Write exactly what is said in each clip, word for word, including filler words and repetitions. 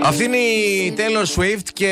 Αυτή είναι η Taylor Swift και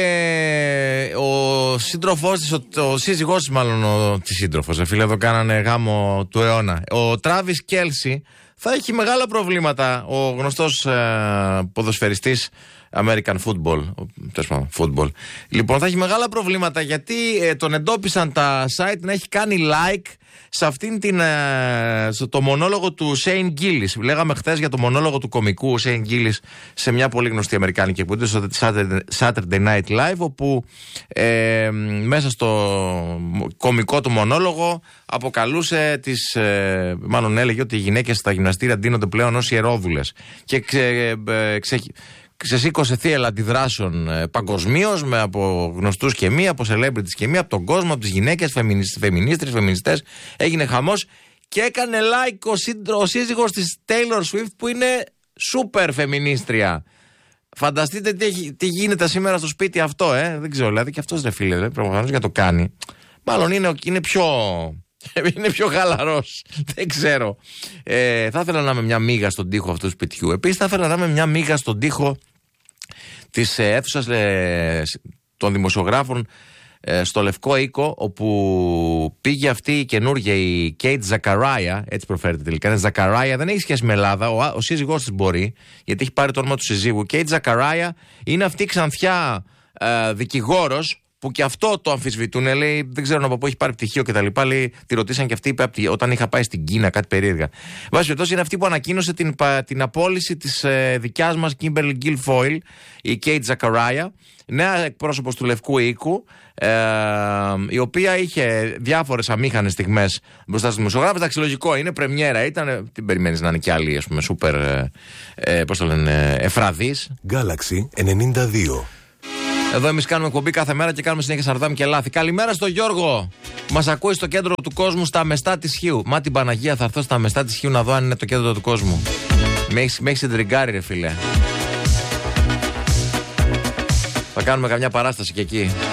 ο σύντροφός της, ο, ο σύζυγός της μάλλον, ο της σύντροφος, φίλε, εδώ κάνανε γάμο του αιώνα. Ο Travis Kelce θα έχει μεγάλα προβλήματα, ο γνωστός ε, ποδοσφαιριστής American football, τέλος πάντων, football. Λοιπόν, θα έχει μεγάλα προβλήματα γιατί ε, τον εντόπισαν τα site να έχει κάνει like σε αυτήν την, ε, το μονόλογο του Shane Gillis. Λέγαμε χθες για το μονόλογο του κομικού Shane Gillis σε μια πολύ γνωστή αμερικάνικη εκπομπή στο Saturday Night Live, όπου ε, μέσα στο κομικό του μονόλογο αποκαλούσε τις, ε, μάλλον έλεγε ότι οι γυναίκες στα γυμναστήρια ντύνονται πλέον ως ιερόδουλες και ξε, ε, ξε, ξεσήκωσε θύελλα αντιδράσεων ε, παγκοσμίως, με από γνωστούς και μη, από celebrities και μη, από τον κόσμο, από τις γυναίκες, φεμινίστρες, φεμινιστές. Έγινε χαμός και έκανε like ο, σύντρο, ο σύζυγος της Taylor Swift, που είναι super φεμινίστρια. Φανταστείτε τι, τι γίνεται σήμερα στο σπίτι αυτό, ε. Δεν ξέρω, δηλαδή και αυτός ρε φίλε, ε, προφανώς για το κάνει. Μάλλον είναι, είναι πιο... είναι πιο χαλαρός. Δεν ξέρω. Ε, θα ήθελα να είμαι μια μύγα στον τοίχο αυτού του σπιτιού. Επίσης θα ήθελα να είμαι μια μύγα στον τοίχο της ε, αίθουσας ε, των δημοσιογράφων ε, στο Λευκό Οίκο, όπου πήγε αυτή η καινούργια, η Kate Zachariah, έτσι προφέρεται τελικά. Είναι Zachariah, δεν έχει σχέση με Ελλάδα. Ο, ο σύζυγός της μπορεί, γιατί έχει πάρει το όνομα του συζύγου. Kate Zachariah είναι αυτή η ξανθιά ε, δικηγόρος, που και αυτό το αμφισβητούν. Λέει, δεν ξέρω από πού έχει πάρει πτυχίο κτλ. Λέει, τη ρωτήσαν και αυτή, είπε, όταν είχα πάει στην Κίνα, κάτι περίεργα. Βάσει περιπτώσει, είναι αυτή που ανακοίνωσε την, την απόλυση της ε, δικιάς μας Kimberly Guilfoyle, η Kate Zachariah, νέα εκπρόσωπος του Λευκού Οίκου, ε, η οποία είχε διάφορες αμήχανες στιγμές μπροστά στους δημοσιογράφους. Εντάξει, λογικό είναι, πρεμιέρα ήταν. Τι περιμένεις να είναι κι άλλοι, ας πούμε, σούπερ, ε, ε, πώς το λένε, εφραδείς. Galaxy ενενήντα δύο. Εδώ εμείς κάνουμε εκπομπή κάθε μέρα και κάνουμε συνέχεια σαρδάμ και λάθη. Καλημέρα στο Γιώργο. Μας ακούει στο κέντρο του κόσμου, στα μεστά της Χίου. Μα την Παναγία, θα έρθω στα μεστά της Χίου να δω αν είναι το κέντρο του κόσμου. Με έχεις, με έχεις εντριγκάρει, ρε φίλε. Θα κάνουμε καμιά παράσταση και εκεί.